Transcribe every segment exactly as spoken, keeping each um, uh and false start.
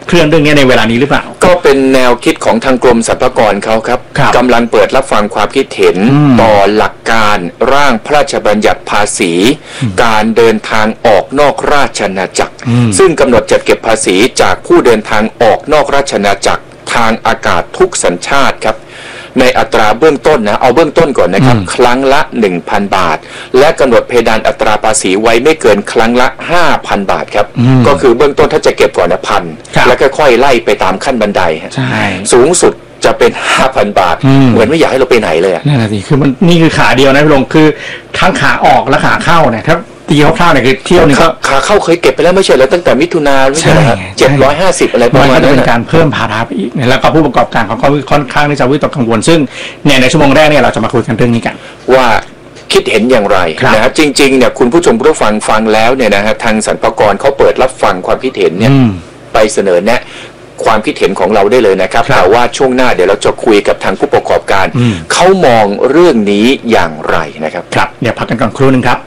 เคลื่อนเรื่องนี้ในเวลานี้หรือเปล่าก็เป็นแนวคิดของทางกรมสรรพากรเขาครับกำลังเปิดรับฟังความคิดเห็นต่อหลักการร่างพระราชบัญญัติภาษีการเดินทางออกนอกราชอาณาจักรซึ่งกำหนดจัดเก็บภาษีจากผู้เดินทางออกนอกราชอาณาจักรทางอากาศทุกสัญชาติครับในอัตราเบื้องต้นนะเอาเบื้องต้นก่อนนะครับครั้งละ หนึ่งพัน บาทและกำหนดเพดานอัตราภาษีไว้ไม่เกินครั้งละ ห้าพัน บาทครับก็คือเบื้องต้นถ้าจะเก็บก่อนนะพันแล้วค่อยๆไล่ไปตามขั้นบันไดสูงสุดจะเป็น ห้าพัน บาทเหมือนไม่อยากให้เราไปไหนเลยนั่นแหละสิคือมันนี่คือขาเดียวนะพี่ลงคือทั้งขาออกและขาเข้าเนี่ยถ้าตีคร่าวๆเนี่ยคือเที่ยวนึงก็ขาเข้าเคยเก็บไปแล้วไม่ใช่แล้วตั้งแต่มิถุนาไม่ใช่ครับเจ็ดร้อยห้าสิบอะไรประมาณนั้นเป็นการเพิ่มภาระไปอีกแล้วก็ผู้ประกอบการเขาก็ค่อนข้างที่จะวิตกกังวลซึ่งเนี่ยในชั่วโมงแรกเนี่ยเราจะมาคุยกันเรื่องนี้กันว่าคิดเห็นอย่างไรนะครับจริงๆเนี่ยคุณผู้ชมผู้ฟังฟังแล้วเนี่ยนะฮะทางสรรพากรเขาเปิดรับฟังความคิดเห็นเนี่ยไปเสนอแนะความคิดเห็นของเราได้เลยนะครับแต่ว่าช่วงหน้าเดี๋ยวเราจะคุยกับทางผู้ประกอบการเขามองเรื่องนี้อย่างไรนะครับครับเดี๋ยวพักกันก่อนครู่นึงครับ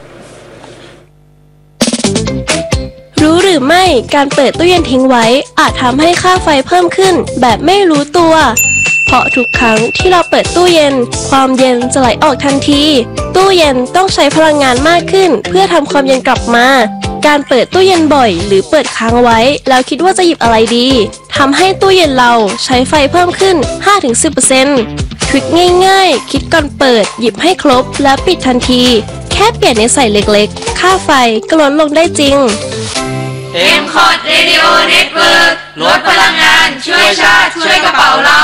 รู้หรือไม่การเปิดตู้เย็นทิ้งไว้อาจทำให้ค่าไฟเพิ่มขึ้นแบบไม่รู้ตัวเพราะทุกครั้งที่เราเปิดตู้เย็นความเย็นจะไหลออกทันทีตู้เย็นต้องใช้พลังงานมากขึ้นเพื่อทำความเย็นกลับมาการเปิดตู้เย็นบ่อยหรือเปิดค้างไว้แล้วคิดว่าจะหยิบอะไรดีทำให้ตู้เย็นเราใช้ไฟเพิ่มขึ้น ห้าถึงสิบเปอร์เซ็นต์ ทริคง่ายๆคิดก่อนเปิดหยิบให้ครบแล้วปิดทันทีแค่เปลี่ยนในใส่เล็กๆค่าไฟก็ลดลงได้จริงเอ็ม คอท Radio Network ลดพลังงานช่วยชาติช่วยกระเป๋าเรา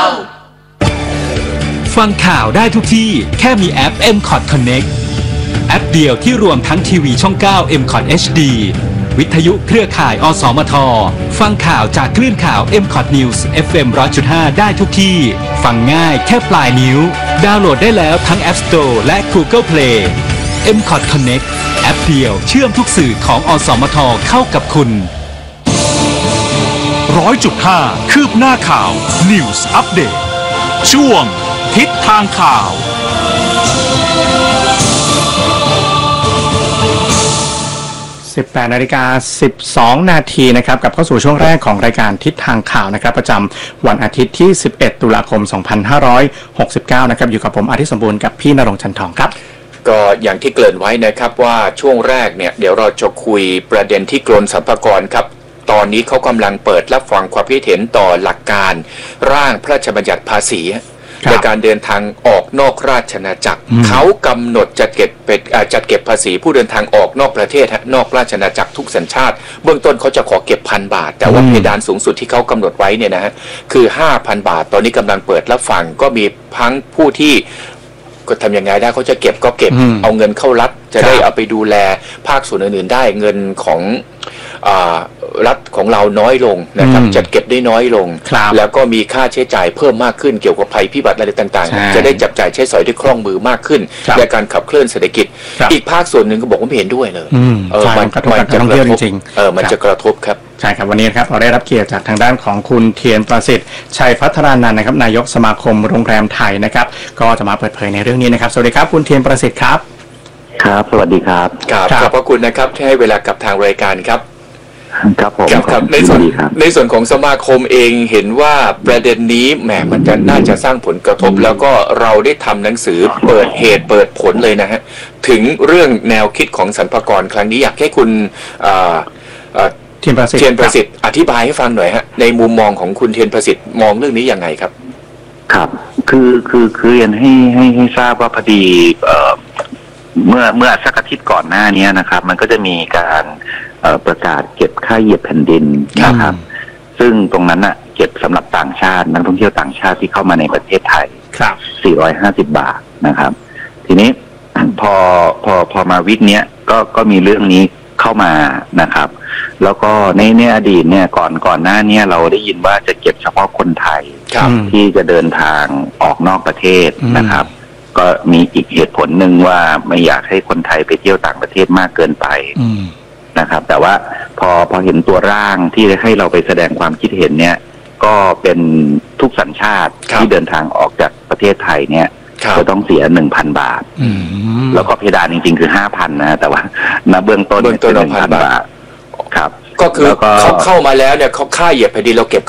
ฟังข่าวได้ทุกที่แค่มีแอป เอ็ม คอท Connect แอปเดียวที่รวมทั้งทีวีช่อง เก้า เอ็ม คอท เอช ดี วิทยุเครือข่ายอสมทฟังข่าวจากคลื่นข่าว เอ็ม คอท News เอฟ เอ็ม หนึ่งร้อยจุดห้า ได้ทุกที่ฟังง่ายแค่ปลายนิ้วดาวน์โหลดได้แล้วทั้ง App Store และ Google Play เอ็ม คอท Connect แอปเดียวเชื่อมทุกสื่อของอสมทเข้ากับคุณร้อยจุดห้าคืบหน้าข่าว News Update ช่วงทิศทางข่าวสิบแปดนาฬิกาสิบสองนาทีนะครับกับเข้าสู่ช่วงแรกของรายการทิศทางข่าวนะครับประจำวันอาทิตย์ที่สิบเอ็ดตุลาคมสองพันห้าร้อยหกสิบเก้านะครับอยู่กับผมอาทิตย์สมบูรณ์กับพี่ณรงค์ จันทองครับก็อย่างที่เกริ่นไว้นะครับว่าช่วงแรกเนี่ยเดี๋ยวเราจะคุยประเด็นที่กรมสรรพากรครับตอนนี้เขากำลังเปิดรับฟังความคิดเห็นต่อหลักการร่างพระราชบัญญัติภาษีในการเดินทางออกนอกราชอาณาจักรเขากำหนดจัดเก็บเป็นจัดเก็บภาษีผู้เดินทางออกนอกประเทศนอกราชอาณาจักรทุกสัญชาติเบื้องต้นเขาจะขอเก็บพันบาทแต่ว่าเพดานสูงสุดที่เขากำหนดไว้เนี่ยนะฮะคือ ห้าพัน บาทตอนนี้กำลังเปิดรับฟังก็มีทั้งผู้ที่ก็ทำยังไงได้เขาจะเก็บก็เก็บเอาเงินเข้ารัฐจะได้เอาไปดูแลภาคส่วนอื่นๆได้เงินของรัฐของเราน้อยลงนะครับจัดเก็บได้น้อยลงแล้วก็มีค่าใช้จ่ายเพิ่มมากขึ้นเกี่ยวกับภัยพิบัติอะไรต่างๆจะได้จับจ่ายใช้สอยได้คล่องมือมากขึ้นในการขับเคลื่อนเศรษฐกิจอีกภาคส่วนหนึ่งก็บอกว่าไม่เห็นด้วยเลยเออมันจะกระทบจริงๆเออมันจะกระทบครับใช่ครับวันนี้ครับเราได้รับเกียรติจากทางด้านของคุณเทียนประสิทธิ์ชัยพัฒนานันท์นะครับนายกสมาคมโรงแรมไทยนะครับก็จะมาเปิดเผยในเรื่องนี้นะครับสวัสดีครับคุณเทียนประสิทธิ์ครับครับสวัสดีครับครับขอบพระคุณนะครับที่ให้เวลากับทางรายการครับครับผมครับในส่วนในส่วนของสมาคมเองเห็นว่าประเด็นนี้แหมมันจะน่าจะสร้างผลกระทบแล้วก็เราได้ทำหนังสือเปิดเหตุเปิดผลเลยนะฮะถึงเรื่องแนวคิดของสรรพากรครั้งนี้อยากให้คุณเทียนประสิทธิ์เทียนประสิทธิ์อธิบายให้ฟังหน่อยฮะในมุมมองของคุณเทียนประสิทธิ์มองเรื่องนี้ยังไงครับครับคือคือคือเรียนให้ให้ให้ทราบว่าพอดีเมื่อเมื่อสักอาทิตย์ก่อนหน้านี้นะครับมันก็จะมีการประกาศเก็บค่าเหยียบแผ่นดินนะครับซึ่งตรงนั้นน่ะเก็บสำหรับต่างชาตินักท่องเที่ยวต่างชาติที่เข้ามาในประเทศไทยสี่ร้อยห้าสิบบาทนะครับทีนี้พอพอพอมาวิกเนี้ยก็ก็มีเรื่องนี้เข้ามานะครับแล้วก็ในในอดีตเนี่ยก่อนก่อนหน้านี้เราได้ยินว่าจะเก็บเฉพาะคนไทยที่จะเดินทางออกนอกประเทศนะครับก็มีอีกเหตุผลหนึ่งว่าไม่อยากให้คนไทยไปเที่ยวต่างประเทศมากเกินไปนะครับแต่ว่าพอพอเห็นตัวร่างที่ให้เราไปแสดงความคิดเห็นเนี่ยก็เป็นทุกสัญชาติที่เดินทางออกจากประเทศไทยเนี่ยจะต้องเสีย หนึ่งพัน บาทแล้วก็เพดานจริงๆคือ ห้าพัน นะแต่ว่าณเบื้องต้นเป็น หนึ่งพัน บาทครับก็คือเขาเข้ามาแล้วเนี่ยเขาค่าเหยียบแผ่นดินเราเก็บ